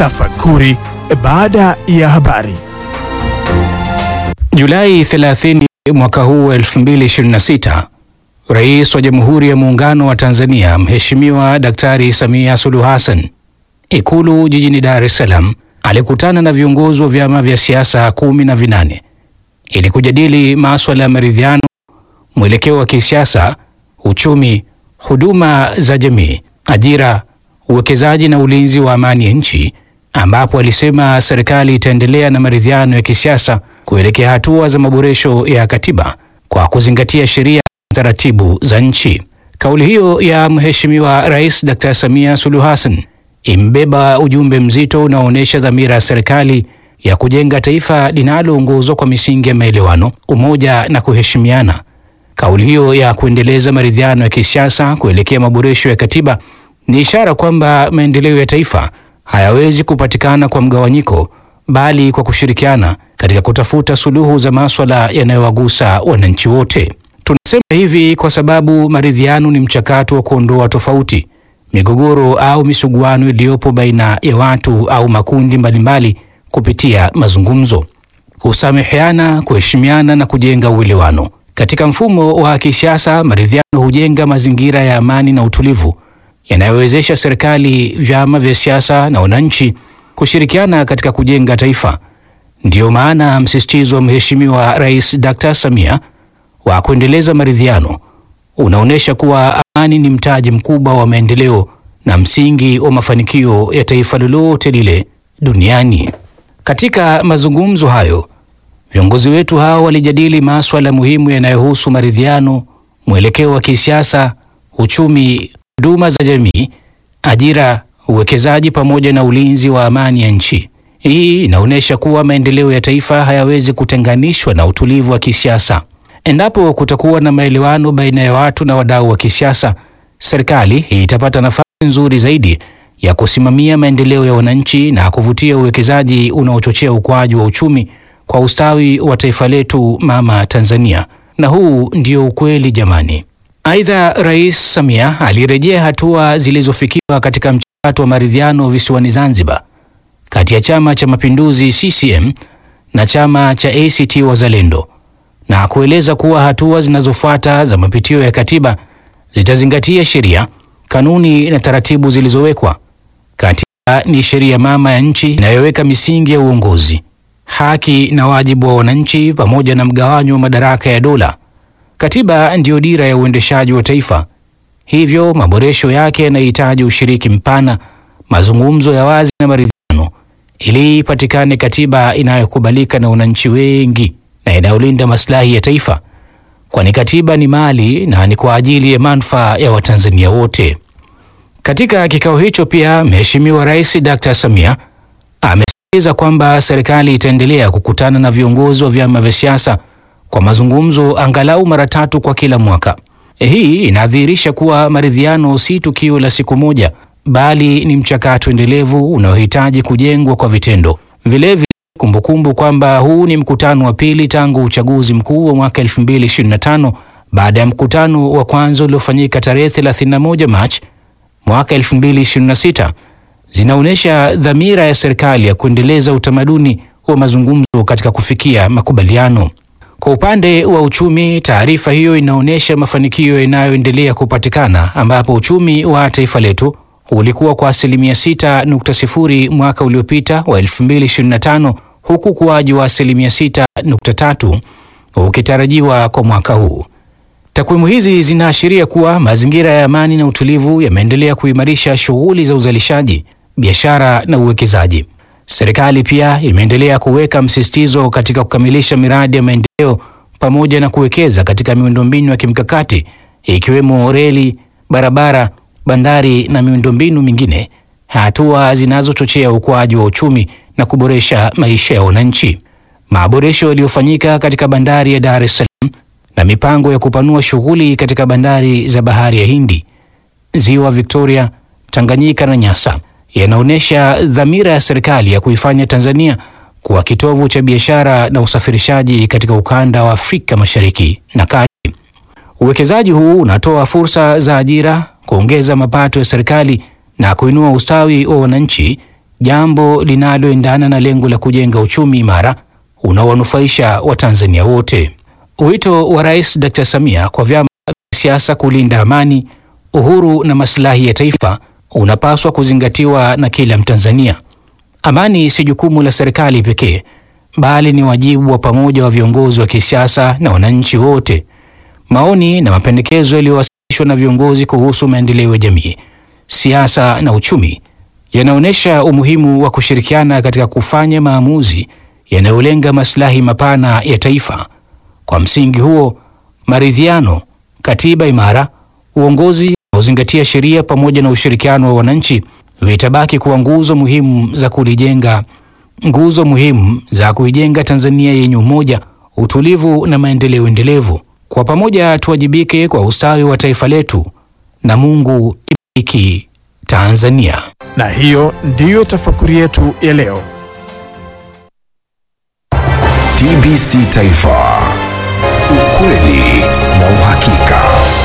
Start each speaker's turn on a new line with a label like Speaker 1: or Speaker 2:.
Speaker 1: Tafakuri baada ya habari.
Speaker 2: Julai 30 mwaka huu 2026, Rais wa Jamhuri ya Muungano wa Tanzania Mheshimiwa Daktari Samia Suluhu Hassan, Ikulu jijini Dar es Salaam, alikutana na viongozi wa vyama vya siasa 18 ili kujadili masuala ya maridhiano, mwelekeo wa kisiasa, uchumi, huduma za jamii, ajira, uwekezaji na ulinzi wa amani ya nchi, ambapo alisema serikali itaendelea na maridhiano ya kisiasa kuelekea hatua za maboresho ya katiba kwa kuzingatia sheria na taratibu za nchi. Kauli hiyo ya Mheshimiwa Rais Dr. Samia Suluhu Hassan imbeba ujumbe mzito unaoonyesha dhamira ya serikali ya kujenga taifa linaloongozwa kwa misingi ya maelewano, umoja na kuheshimiana. Kauli hiyo ya kuendeleza maridhiano ya kisiasa kuelekea maboresho ya katiba ni ishara kwamba maendeleo ya taifa hayawezi kupatikana kwa mgawanyiko, bali kwa kushirikiana katika kutafuta suluhu za masuala yanayowagusa wananchi wote. Tunasema hivi kwa sababu maridhiano ni mchakato wa kuondoa tofauti, migogoro au misuguano iliyopo baina ya watu au makundi mbalimbali kupitia mazungumzo, kusameheana, kuheshimiana na kujenga uelewano. Katika mfumo wa kisiasa, maridhiano hujenga mazingira ya amani na utulivu yanayowezesha serikali, vyama vya siasa na wananchi kushirikiana katika kujenga taifa. Ndiyo maana msisitizo wa Mheshimiwa Rais Dr. Samia wa kuendeleza maridhiano unaonyesha kuwa amani ni mtaji mkubwa wa maendeleo na msingi wa mafanikio ya taifa lolote lile duniani. Katika mazungumzo hayo, viongozi wetu hao walijadili masuala muhimu yanayohusu maridhiano, mwelekeo wa kisiasa, uchumi, huduma za jamii, ajira, uwekezaji pamoja na ulinzi wa amani ya nchi. Hii inaonyesha kuwa maendeleo ya taifa hayawezi kutenganishwa na utulivu wa kisiasa. Endapo kutakuwa na maelewano baina ya watu na wadau wa kisiasa, serikali itapata nafasi nzuri zaidi ya kusimamia maendeleo ya wananchi na kuvutia uwekezaji unaochochea ukuaji wa uchumi kwa ustawi wa taifa letu mama Tanzania. Na huu ndio ukweli jamani. Aidha, Rais Samia alirejea hatua zilizofikiwa katika mchakato wa maridhiano visiwani Zanzibar kati ya Chama cha Mapinduzi CCM na chama cha ACT Wazalendo, na kueleza kuwa hatua zinazofuata za mapitio ya katiba zitazingatia sheria, kanuni na taratibu zilizowekwa. Katiba ni sheria mama ya nchi inayoweka misingi ya uongozi, haki na wajibu wa wananchi pamoja na mgawanyo wa madaraka ya dola. Katiba ndiyo dira ya uendeshaji wa taifa. Hivyo maboresho yake yanahitaji ushiriki mpana, mazungumzo ya wazi na maridhiano ili ipatikane katiba inayokubalika na wananchi wengi na inayolinda maslahi ya taifa, kwani katiba ni mali na ni kwa ajili ya manufaa ya Watanzania wote. Katika kikao hicho pia, Mheshimiwa Rais Dr. Samia amesisitiza kwamba serikali itaendelea kukutana na viongozi wa vyama vya siasa kwa mazungumzo angalau mara 3 kwa kila mwaka. Hii inadhihirisha kuwa maridhiano si tukio la siku moja, bali ni mchakato endelevu unaohitaji kujengwa kwa vitendo. Vilevile kumbukumbu kwamba huu ni mkutano wa pili tangu uchaguzi mkuu wa mwaka 2025 baada ya mkutano wa kwanza uliofanyika tarehe 31 Machi mwaka 2026 zinaonyesha dhamira ya serikali ya kuendeleza utamaduni wa mazungumzo katika kufikia makubaliano. Kwa upande wa uchumi, taarifa hiyo inaonyesha mafanikio yanayoendelea kupatikana, ambapo uchumi wa taifa letu ulikuwa kwa 6.0% mwaka uliopita wa 2025, huku ukuaji wa 6.3% ukitarajiwa kwa mwaka huu. Takwimu hizi zinaashiria kuwa mazingira ya amani na utulivu yameendelea kuimarisha shughuli za uzalishaji, biashara na uwekezaji. Serikali pia imeendelea kuweka msisitizo katika kukamilisha miradi ya maendeleo pamoja na kuwekeza katika miundombinu ya kimkakati ikiwemo reli, barabara, bandari na miundombinu mingine, hatua zinazochochea ukuaji wa uchumi na kuboresha maisha ya wananchi. Maboresho yaliyofanyika katika bandari ya Dar es Salaam na mipango ya kupanua shughuli katika bandari za Bahari ya Hindi, Ziwa Victoria, Tanganyika na Nyasa yanaonyesha dhamira ya serikali ya kuifanya Tanzania kuwa kitovu cha biashara na usafirishaji katika ukanda wa Afrika Mashariki na Kati. Uwekezaji huu unatoa fursa za ajira, kuongeza mapato ya serikali na kuinua ustawi wa wananchi, jambo linaloendana na lengo la kujenga uchumi imara unaowanufaisha Watanzania wote. Wito wa Rais Dr. Samia kwa vyama vya siasa kulinda amani, uhuru na maslahi ya taifa unapaswa kuzingatiwa na kila Mtanzania. Amani si jukumu la serikali pekee, bali ni wajibu wa pamoja wa viongozi wa kisiasa na wananchi wote. Maoni na mapendekezo yaliyowasilishwa na viongozi kuhusu maendeleo ya jamii, siasa na uchumi yanaonyesha umuhimu wa kushirikiana katika kufanya maamuzi yanayolenga maslahi mapana ya taifa. Kwa msingi huo, maridhiano, katiba imara, uongozi unaozingatia sheria pamoja na ushirikiano wa wananchi vitabaki kuwa nguzo muhimu za kuijenga Tanzania yenye umoja, utulivu na maendeleo endelevu. Kwa pamoja tuwajibike kwa ustawi wa taifa letu, na Mungu ibariki Tanzania.
Speaker 1: Na hiyo ndiyo tafakuri yetu ya leo.
Speaker 3: TBC Taifa, ukweli na uhakika.